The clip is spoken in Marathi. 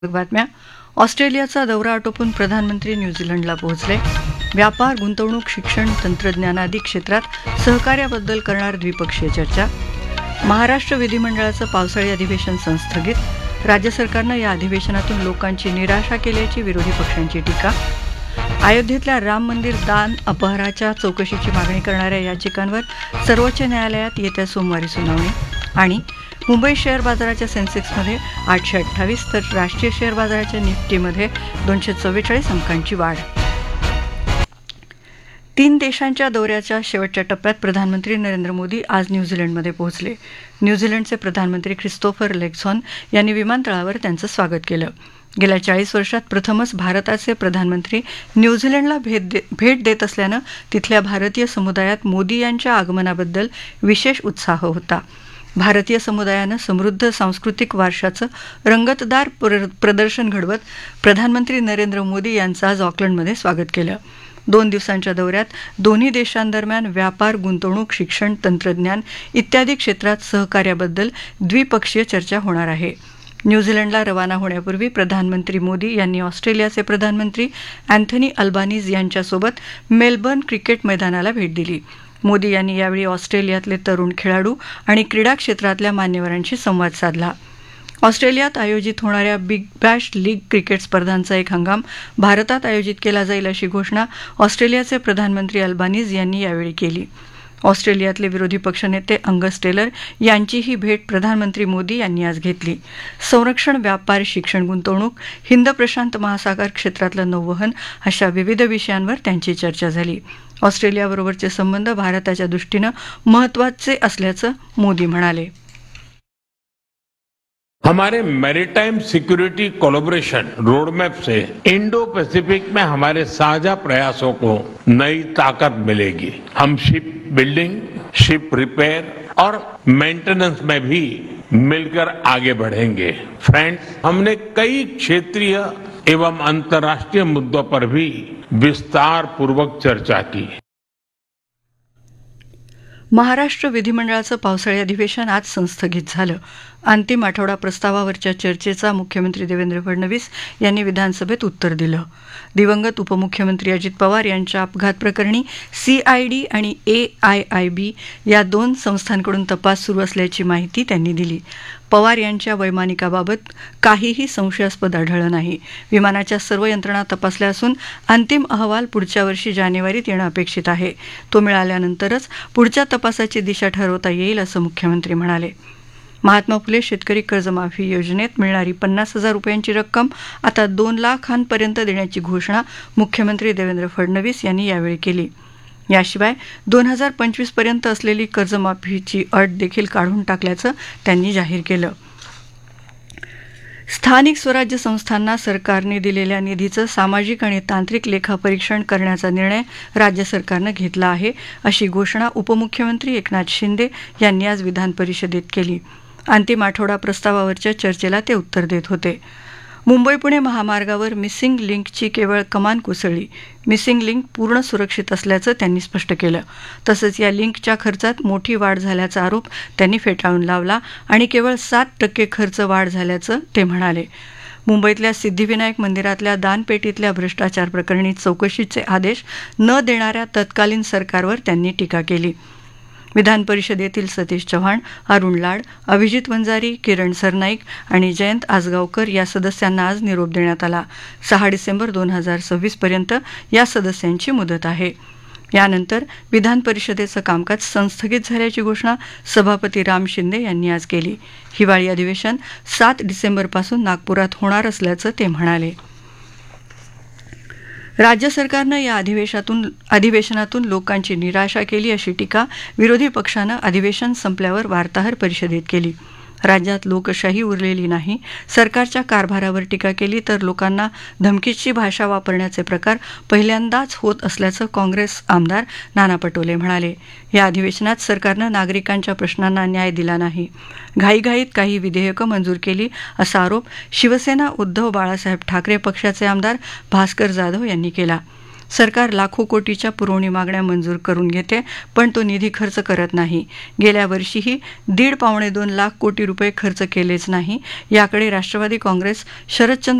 बातम्या. ऑस्ट्रेलियाचा दौरा आटोपून प्रधानमंत्री न्यूझीलंडला पोहोचले. व्यापार, गुंतवणूक, शिक्षण, तंत्रज्ञानादी क्षेत्रात सहकार्याबद्दल करणार द्विपक्षीय चर्चा. महाराष्ट्र विधिमंडळाचं पावसाळी अधिवेशन संस्थगित. राज्य सरकारनं या अधिवेशनातून लोकांची निराशा केल्याची विरोधी पक्षांची टीका. अयोध्येतल्या राम मंदिर दान अपहाराच्या चौकशीची मागणी करणाऱ्या याचिकांवर सर्वोच्च न्यायालयात येत्या सोमवारी सुनावणी. आणि मुंबई शेअर बाजाराच्या सेन्सेक्समध्ये 828 तर राष्ट्रीय शेअर बाजाराच्या निफ्टीमध्ये 244 अंकांची वाढ. 3 देशांच्या दौऱ्याच्या शेवटच्या टप्प्यात प्रधानमंत्री नरेंद्र मोदी आज न्यूझीलंडमध्ये पोहोचले. न्यूझीलंडचे प्रधानमंत्री ख्रिस्तोफर लेक्झॉन यांनी विमानतळावर त्यांचं स्वागत केलं. गेल्या 40 वर्षात प्रथमच भारताचे प्रधानमंत्री न्यूझीलंडला भेट देत असल्यानं तिथल्या भारतीय समुदायात मोदी यांच्या आगमनाबद्दल विशेष उत्साह होता. भारतीय समुदायानं समृद्ध सांस्कृतिक वारशाचं रंगतदार प्रदर्शन घडवत प्रधानमंत्री नरेंद्र मोदी यांचं आज ऑकलंडमध्ये स्वागत केलं. 2 दिवसांच्या दौऱ्यात दोन्ही देशांदरम्यान व्यापार, गुंतवणूक, शिक्षण, तंत्रज्ञान इत्यादी क्षेत्रात सहकार्याबद्दल द्विपक्षीय चर्चा होणार आहे. न्यूझीलंडला रवाना होण्यापूर्वी प्रधानमंत्री मोदी यांनी ऑस्ट्रेलियाचे प्रधानमंत्री अँथनी अल्बानीज यांच्यासोबत मेलबर्न क्रिकेट मैदानाला भेट दिली. मोदी यांनी यावेळी ऑस्ट्रेलियातले तरुण खेळाडू आणि क्रीडा क्षेत्रातल्या मान्यवरांशी संवाद साधला. ऑस्ट्रेलियात आयोजित होणाऱ्या बिग बॅश लीग क्रिकेट स्पर्धांचा एक हंगाम भारतात आयोजित केला जाईल अशी घोषणा ऑस्ट्रेलियाचे प्रधानमंत्री अल्बानीज यांनी यावेळी केली. ऑस्ट्रेलियातले विरोधी पक्षनेते अंगस टेलर यांचीही भेट प्रधानमंत्री मोदी यांनी आज घेतली. संरक्षण, व्यापार, शिक्षण, गुंतवणूक, हिंद प्रशांत महासागर क्षेत्रातलं नौवहन अशा विविध विषयांवर त्यांची चर्चा झाली. ऑस्ट्रेलियाबरोबरचे संबंध भारताच्या दृष्टीनं महत्त्वाचे असल्याचं मोदी म्हणाले. हमारे मैरीटाइम सिक्योरिटी कोलैबोरेशन रोडमैप से इंडो पैसिफिक में हमारे साझा प्रयासों को नई ताकत मिलेगी. हम शिप बिल्डिंग, शिप रिपेयर और मेंटेनेंस में भी मिलकर आगे बढ़ेंगे. फ्रेंड्स, हमने कई क्षेत्रीय एवं अंतर्राष्ट्रीय मुद्दों पर भी विस्तार पूर्वक चर्चा की. महाराष्ट्र विधिमंडळाचं पावसाळी अधिवेशन आज संस्थगित झालं. अंतिम आठवडा प्रस्तावावरच्या चर्चेचा मुख्यमंत्री देवेंद्र फडणवीस यांनी विधानसभेत उत्तर दिलं. दिवंगत उपमुख्यमंत्री अजित पवार यांच्या अपघात प्रकरणी CID आणि AIIB या 2 संस्थांकडून तपास सुरू असल्याची माहिती त्यांनी दिली. पवार यांच्या वैमानिकाबाबत काहीही संशयास्पद आढळलं नाही. विमानाच्या सर्व यंत्रणा तपासल्या असून अंतिम अहवाल पुढच्या वर्षी जानेवारीत येणं अपेक्षित आहे. तो मिळाल्यानंतरच पुढच्या तपासाची दिशा ठरवता येईल असं मुख्यमंत्री म्हणाले. महात्मा फुले शेतकरी कर्जमाफी योजनेत मिळणारी 50,000 रुपयांची रक्कम आता 2 लाखांपर्यंत देण्याची घोषणा मुख्यमंत्री देवेंद्र फडणवीस यांनी यावेळी केली. याशिवाय 2025 पर्यंत असलेली कर्जमाफीची अट देखील काढून टाकल्याचं त्यांनी जाहीर केलं. स्थानिक स्वराज्य संस्थांना सरकारने दिलेल्या निधीचं सामाजिक आणि तांत्रिक लेखापरीक्षण करण्याचा निर्णय राज्य सरकारनं घेतला आहे अशी घोषणा उपमुख्यमंत्री एकनाथ शिंदे यांनी आज विधान परिषदेत केली. अंतिम आठवडा प्रस्तावावरच्या चर्चेला ते उत्तर देत होते. मुंबई पुणे महामार्गावर मिसिंग लिंकची केवळ कमान कोसळली. मिसिंग लिंक पूर्ण सुरक्षित असल्याचं त्यांनी स्पष्ट केलं. तसंच या लिंकच्या खर्चात मोठी वाढ झाल्याचा आरोप त्यांनी फेटाळून लावला आणि केवळ 7% खर्च वाढ झाल्याचं ते म्हणाले. मुंबईतल्या सिद्धिविनायक मंदिरातल्या दानपेटीतल्या भ्रष्टाचार प्रकरणी चौकशीचे आदेश न देणाऱ्या तत्कालीन सरकारवर त्यांनी टीका केली. विधान परिषदेतील सतीश चव्हाण, अरुण लाड, अभिजित वंजारी, किरण सरनाईक आणि जयंत आसगावकर या सदस्यांना आज निरोप देण्यात आला. 6 डिसेंबर 2026 पर्यंत या सदस्यांची मुदत आहे. यानंतर विधान परिषदेचं कामकाज संस्थगित झाल्याची घोषणा सभापती राम शिंदे यांनी आज केली. हिवाळी अधिवेशन 7 डिसेंबरपासून नागपुरात होणार असल्याचं ते म्हणाले. राज्य सरकारनं या अधिवेशनातून लोकांची निराशा केली अशी टीका विरोधी पक्षानं अधिवेशन संपल्यावर वार्ताहर परिषदेत केली. राज्यात लोकशाही उरलेली नाही, सरकारच्या कारभारावर टीका केली तर लोकांना धमकीची भाषा वापरण्याचे प्रकार पहिल्यांदाच होत असल्याचं काँग्रेस आमदार नाना पटोले म्हणाले. या अधिवेशनात सरकारनं नागरिकांच्या प्रश्नांना न्याय दिला नाही, घाईघाईत काही विधेयकं मंजूर केली असा आरोप शिवसेना उद्धव बाळासाहेब ठाकरे पक्षाचे आमदार भास्कर जाधव यांनी केला. सरकार लाखो कोटीच्या पुरवणी मागण्या मंजूर करून घेते पण तो निधी खर्च करत नाही. गेल्या वर्षीही 1.5-2 लाख कोटी रुपये खर्च केलेच नाही. याकडे राष्ट्रवादी काँग्रेस शरदचंद्र